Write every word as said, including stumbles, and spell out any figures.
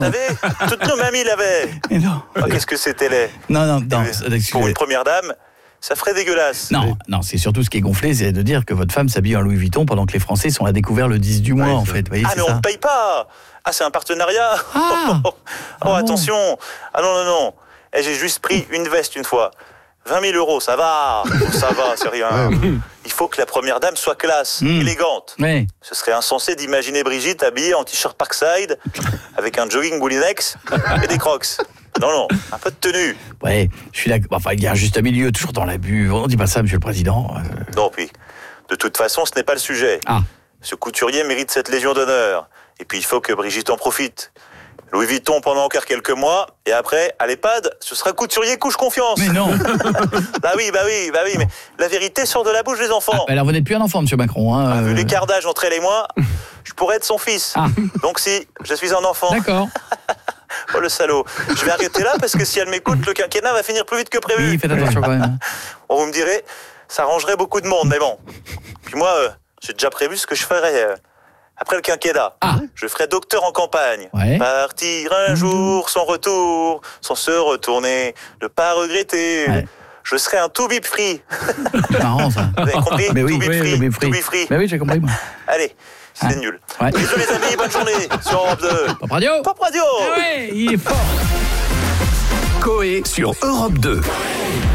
T'avais toutes nos mamies l'avaient. Mais non. Oh, qu'est-ce que c'était laid. Non, non, non. Pour une première dame, ça ferait dégueulasse. Non, non, c'est surtout ce qui est gonflé, c'est de dire que votre femme s'habille en Louis Vuitton pendant que les Français sont à découvert le dix du mois, ouais, en fait. Vous voyez, ah, mais ça. on ne paye pas. Ah, c'est un partenariat. Ah. oh, ah attention. Bon. Ah non, non, non. Eh, j'ai juste pris une veste une fois. vingt mille euros, ça va. Ça va, c'est rien. Ouais. Il faut que la première dame soit classe, mmh. élégante. Ouais. Ce serait insensé d'imaginer Brigitte habillée en t-shirt Parkside, avec un jogging Moulinex et des crocs. Non, non, un peu de tenue. Ouais, je suis là. Enfin, il y a un juste milieu, toujours dans l'abus. On ne dit pas ça, monsieur le président. Euh... Non, puis, de toute façon, ce n'est pas le sujet. Ah. Ce couturier mérite cette légion d'honneur. Et puis, il faut que Brigitte en profite. Louis Vuitton pendant encore quelques mois, et après, à l'EHPAD, ce sera couturier couche confiance. Mais non. Bah oui, bah oui, bah oui, mais la vérité sort de la bouche des enfants. Ah, alors vous n'êtes plus un enfant, monsieur Macron. Hein, ah, euh... Vu l'écart d'âge entre elle et moi, je pourrais être son fils. Ah. Donc si, je suis un enfant. D'accord. Oh le salaud. Je vais arrêter là parce que si elle m'écoute, le quinquennat va finir plus vite que prévu. Oui, faites attention quand même. Bon, vous me direz, ça arrangerait beaucoup de monde, mais bon. Puis moi, euh, j'ai déjà prévu ce que je ferais... Euh... Après le quinquennat, ah. je ferai docteur en campagne. Ouais. Partir un jour sans retour, sans se retourner, ne pas regretter. Ouais. Je serai un to be free. C'est marrant ça. Vous avez compris? Mais oui, to be oui, free. to be free. To be free. Mais oui, j'ai compris moi. Allez, c'est ah. nul. Ouais. Bisous les amis, bonne journée sur Europe deux. Pop Radio. Pop Radio. Ouais, il est fort. Coé sur Europe deux.